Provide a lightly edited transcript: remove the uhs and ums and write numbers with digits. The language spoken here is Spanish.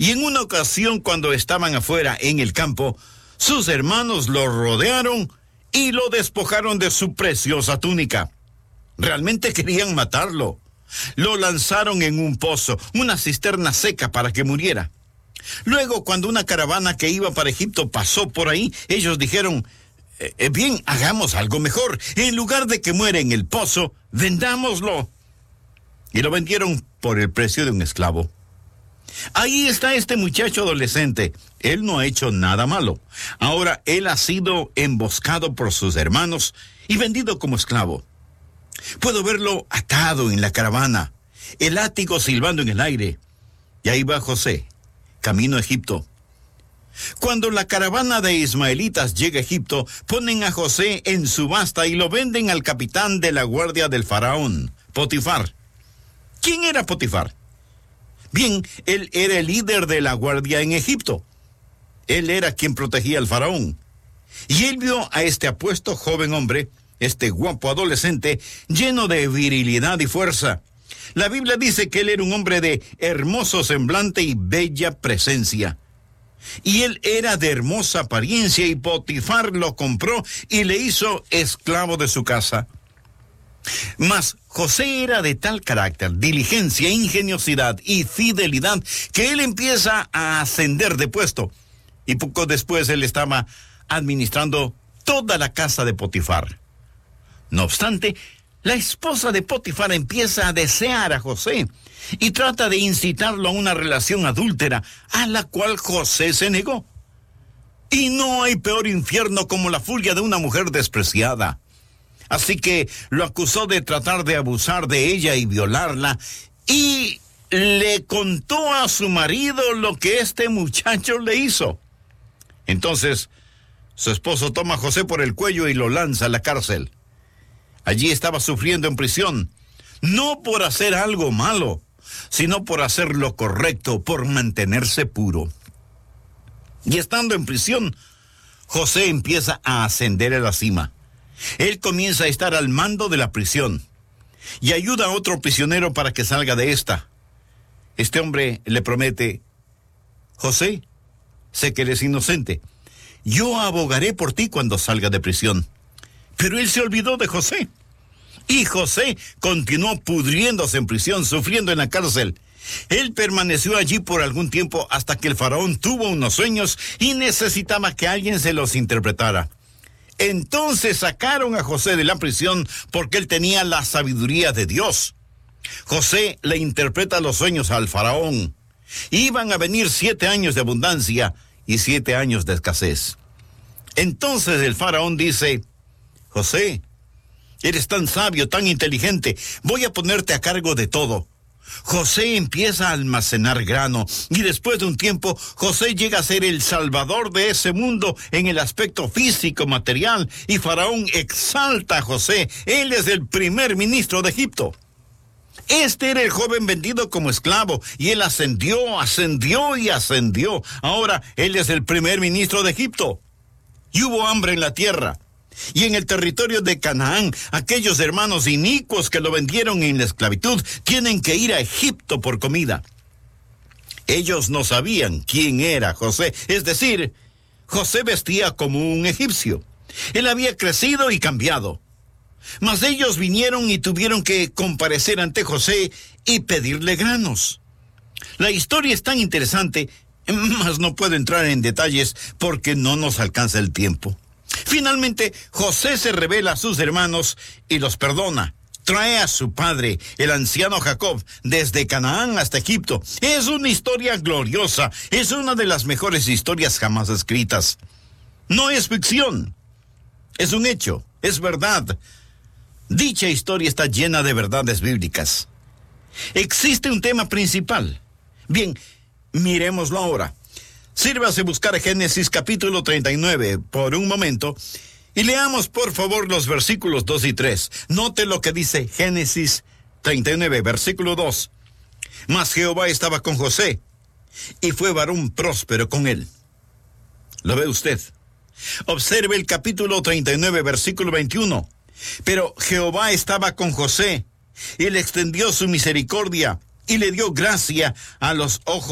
Y en una ocasión, cuando estaban afuera en el campo, sus hermanos lo rodearon y lo despojaron de su preciosa túnica. Realmente querían matarlo. Lo lanzaron en un pozo, una cisterna seca para que muriera. Luego, cuando una caravana que iba para Egipto pasó por ahí, ellos dijeron, bien, hagamos algo mejor. En lugar de que muera en el pozo, vendámoslo. Y lo vendieron por el precio de un esclavo. Ahí está este muchacho adolescente. Él no ha hecho nada malo. Ahora él ha sido emboscado por sus hermanos y vendido como esclavo. Puedo verlo atado en la caravana, el látigo silbando en el aire. Y ahí va José, camino a Egipto. Cuando la caravana de ismaelitas llega a Egipto, ponen a José en subasta y lo venden al capitán de la guardia del faraón, Potifar. ¿Quién era Potifar? Bien, él era el líder de la guardia en Egipto. Él era quien protegía al faraón. Y él vio a este apuesto joven hombre, este guapo adolescente, lleno de virilidad y fuerza. La Biblia dice que él era un hombre de hermoso semblante y bella presencia. Y él era de hermosa apariencia, y Potifar lo compró y le hizo esclavo de su casa. Mas José era de tal carácter, diligencia, ingeniosidad y fidelidad, que él empieza a ascender de puesto. Y poco después él estaba administrando toda la casa de Potifar. No obstante, la esposa de Potifar empieza a desear a José y trata de incitarlo a una relación adúltera, a la cual José se negó. Y no hay peor infierno como la furia de una mujer despreciada. Así que lo acusó de tratar de abusar de ella y violarla, y le contó a su marido lo que este muchacho le hizo. Entonces, su esposo toma a José por el cuello y lo lanza a la cárcel. Allí estaba sufriendo en prisión, no por hacer algo malo, sino por hacer lo correcto, por mantenerse puro. Y estando en prisión, José empieza a ascender a la cima. Él comienza a estar al mando de la prisión y ayuda a otro prisionero para que salga de esta. Este hombre le promete: José, sé que eres inocente. Yo abogaré por ti cuando salga de prisión. Pero él se olvidó de José. Y José continuó pudriéndose en prisión, sufriendo en la cárcel. Él permaneció allí por algún tiempo hasta que el faraón tuvo unos sueños y necesitaba que alguien se los interpretara. Entonces sacaron a José de la prisión porque él tenía la sabiduría de Dios. José le interpreta los sueños al faraón. Iban a venir 7 años de abundancia y 7 años de escasez. Entonces el faraón dice: José, eres tan sabio, tan inteligente, voy a ponerte a cargo de todo. José empieza a almacenar grano y después de un tiempo José llega a ser el salvador de ese mundo en el aspecto físico, material, y Faraón exalta a José. Él es el primer ministro de Egipto. Este era el joven vendido como esclavo y él ascendió. Ahora él es el primer ministro de Egipto. Y hubo hambre en la tierra. Y en el territorio de Canaán, aquellos hermanos inicuos que lo vendieron en la esclavitud tienen que ir a Egipto por comida. Ellos no sabían quién era José, es decir, José vestía como un egipcio. Él había crecido y cambiado. Mas ellos vinieron y tuvieron que comparecer ante José y pedirle granos. La historia es tan interesante, mas no puedo entrar en detalles porque no nos alcanza el tiempo. Finalmente, José se revela a sus hermanos y los perdona. Trae a su padre, el anciano Jacob, desde Canaán hasta Egipto. Es una historia gloriosa, es una de las mejores historias jamás escritas. No es ficción, es un hecho, es verdad. Dicha historia está llena de verdades bíblicas. Existe un tema principal. Bien, miremoslo ahora. Sírvase buscar Génesis capítulo 39 por un momento y leamos por favor los versículos 2 y 3. Note lo que dice Génesis 39, versículo 2. Mas Jehová estaba con José y fue varón próspero con él. ¿Lo ve usted? Observe el capítulo 39, versículo 21. Pero Jehová estaba con José y le extendió su misericordia y le dio gracia a los ojos